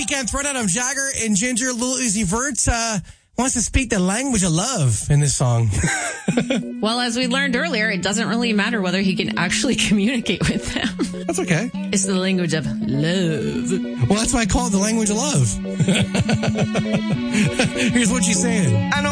weekend throwdown of Jagger and Ginger. Lil Uzi Vert wants to speak the language of love in this song. Well, as we learned earlier, it doesn't really matter whether he can actually communicate with them. That's okay. It's the language of love. Well, that's why I call it the language of love. Here's what she's saying.